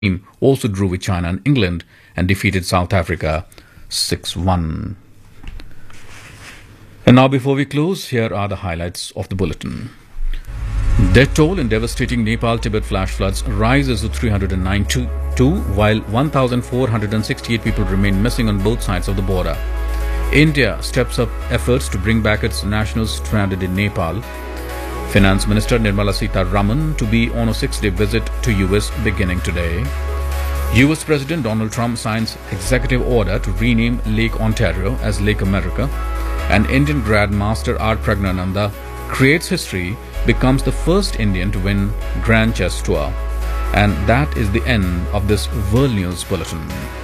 team also drew with China and England and defeated South Africa 6-1. And now, before we close, here are the highlights of the bulletin. Death toll in devastating Nepal-Tibet flash floods rises to 392, while 1,468 people remain missing on both sides of the border. India steps up efforts to bring back its nationals stranded in Nepal. Finance Minister Nirmala Sitharaman to be on a 6-day visit to US beginning today. US President Donald Trump signs executive order to rename Lake Ontario as Lake America. And Indian Grandmaster R. Pragnananda creates history, becomes the first Indian to win Grand Chess Tour. And that is the end of this World News Bulletin.